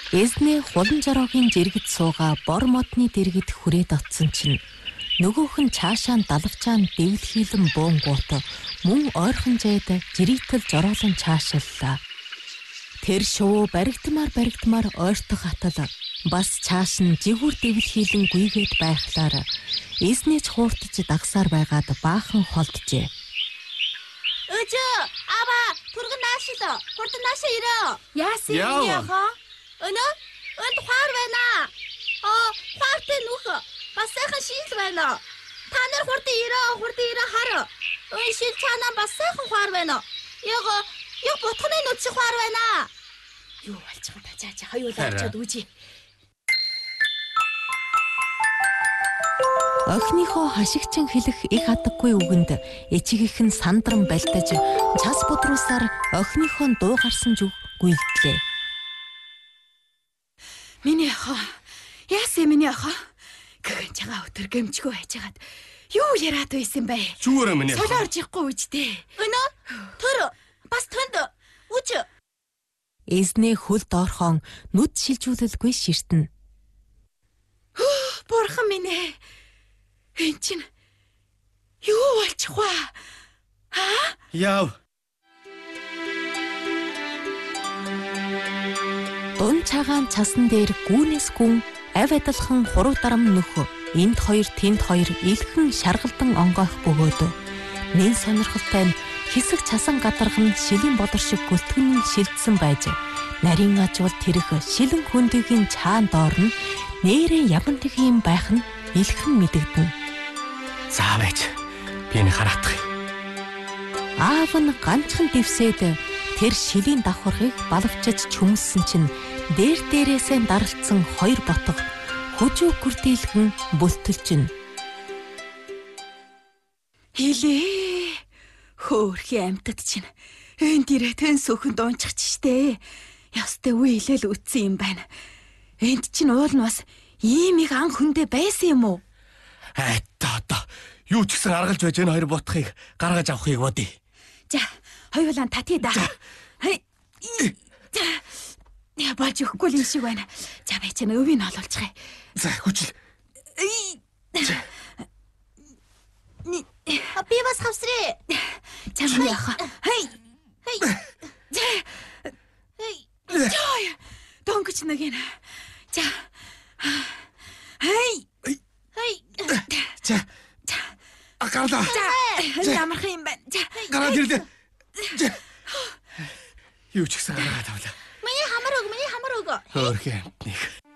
Эзнээ хулан жороогийн жиргэд сууга бор модны дэргэд хүрээд оцсон чинь нөгөөх нь цаашаа далавчаан дэвлхийлэн буунгуут мөн ойрхон зайд жирийтэл жороолон цаашиллаа. Тэр шувуу баригдмаар ойртох атал бас цааш нь жигүүр дэвлхийлэн гүйгээд байхлаар эзнээ ч хууртж дагсаар байгаад баахан холджээ. Өчөө аваа түргэн наашило хурдан наашаа ирээ. Яасан юм яха? Энд хаар байна. Хаартай нүх бас сайхан шийл байна. Та нар хурдан ирээ хар. Шил цаанаа бас сайхан хаар байна. Яг ботхны нүд шиг хаар байна. Юу болж байгаа та жаа хоёулаа очиод үүжи. Охиныхоо хашигчин хэлэх их хадаггүй үгэнд эчигийнх нь сандран балтаж цас бодрусаар охиныхоо дуу гарсан зүг гүйлдлээ. Миний охин. Яасан миний охин? Гэгэн чагаа өтөр гэмчгүй хайжгаад юу яриад байсан бэ? Зүгээр миний охин. Солиорж ихгүй үжтэй. Тэр бас төнд үж. Эзнээ хөл доорхон нүд шилжүүлэлгүй ширтэн. Бурхан минь ээ. Энд чинь юу болчих вэ? Яав. Дун цагаан цасан дээр гүүнээс гүн авь адалхан хуруу дарам нөхө энд хоёр тэнд хоёр илхэн шаргалдан онгойх бөгөөд нэн сонирхолтой нь хэсэг цасан гадарган шилийн бодор шиг гөлтгөн шилдсэн байж нарийн ажвал тэрх шилэн хөндөгийн цаан доор нь нээрээ яман тэг юм байх нь илхэн мэдэгдэн. Заавэж би энэ хараадах юм. Аав нь ганцхан дэвсээд тэр шилийн давхархыг балавчиж чүмсэн чинь дээрээсээ даралцсан хоёр ботго хүжүү гүрдэлгэн бүлтэлжин. Хилээ. Хөөрхийн амьтад чинь энд ирээ тэн сөхөнд унчихч штэ. Ястай үе хэлэл үтсэн юм байна. Энд чинь уул нь бас ийм их ан хөндөө байсан юм уу? Одоо юу ч гэсэн аргалж байж энэ хоёр ботхыг гаргаж авахыг бодъё. За, хоёулаа татъя да. Я болж өгөхгүй юм шиг байна. За бай чинь өвийг олуулчихъя. За хүчил. Би бас хавсрээ. Чам яах. Жой. Донгоч нэг юм. За. За. Агаарла. Ямар юм бэ? Гараад ирлээ. Юу ч гэсэн гараад авлаа. Миний хамар өг. Хөөрхөн амтныг.